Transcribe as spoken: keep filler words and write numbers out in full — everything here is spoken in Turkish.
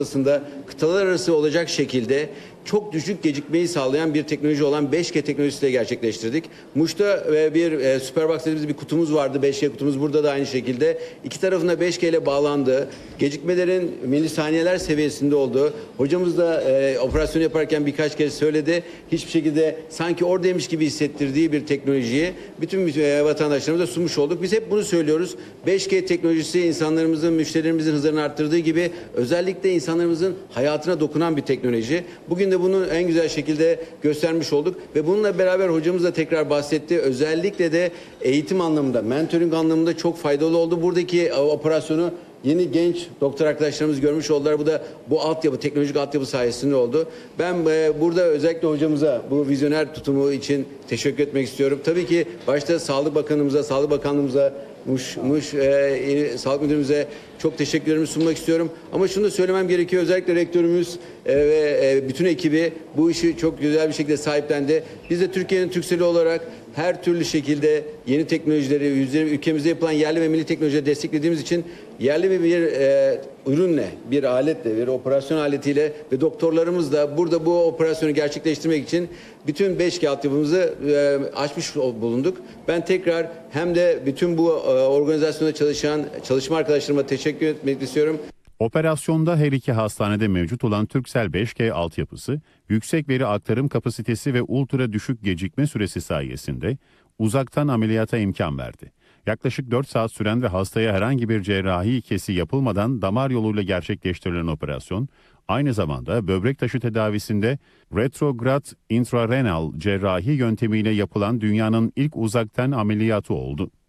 arasında kıtalar arası olacak şekilde çok düşük gecikmeyi sağlayan bir teknoloji olan beş G teknolojisiyle gerçekleştirdik. Muş'ta bir e, Superbox dediğimiz bir kutumuz vardı. beş G kutumuz burada da aynı şekilde. İki tarafına beş G ile bağlandı. Gecikmelerin milisaniyeler seviyesinde oldu. Hocamız da e, operasyon yaparken birkaç kez söyledi. Hiçbir şekilde sanki oradaymış gibi hissettirdiği bir teknolojiyi bütün e, vatandaşlarımıza sunmuş olduk. Biz hep bunu söylüyoruz. beş G teknolojisi insanlarımızın, müşterilerimizin hızlarını arttırdığı gibi özellikle insanlarımızın hayatına dokunan bir teknoloji. Bugün de bunu en güzel şekilde göstermiş olduk ve bununla beraber hocamız da tekrar bahsetti. Özellikle de eğitim anlamında, mentoring anlamında çok faydalı oldu. Buradaki operasyonu yeni genç doktor arkadaşlarımız görmüş oldular. Bu da bu altyapı, teknolojik altyapı sayesinde oldu. Ben e, burada özellikle hocamıza bu vizyoner tutumu için teşekkür etmek istiyorum. Tabii ki başta Sağlık Bakanımıza, Sağlık Bakanlığımıza, Muş, Muş e, Sağlık Müdürümüze çok teşekkürlerimi sunmak istiyorum. Ama şunu da söylemem gerekiyor. Özellikle rektörümüz e, ve e, bütün ekibi bu işi çok güzel bir şekilde sahiplendi. Biz de Türkiye'nin Turkcell'i olarak her türlü şekilde yeni teknolojileri, ülkemizde yapılan yerli ve milli teknolojileri desteklediğimiz için yerli bir, bir e, ürünle, bir aletle, bir operasyon aletiyle ve doktorlarımız da burada bu operasyonu gerçekleştirmek için bütün beş G altyapımızı e, açmış bulunduk. Ben tekrar hem de bütün bu e, organizasyonda çalışan çalışma arkadaşlarıma teşekkür etmek istiyorum. Operasyonda her iki hastanede mevcut olan Turkcell beş G altyapısı, yüksek veri aktarım kapasitesi ve ultra düşük gecikme süresi sayesinde uzaktan ameliyata imkan verdi. Yaklaşık dört saat süren ve hastaya herhangi bir cerrahi kesi yapılmadan damar yoluyla gerçekleştirilen operasyon, aynı zamanda böbrek taşı tedavisinde retrograd intrarenal cerrahi yöntemiyle yapılan dünyanın ilk uzaktan ameliyatı oldu.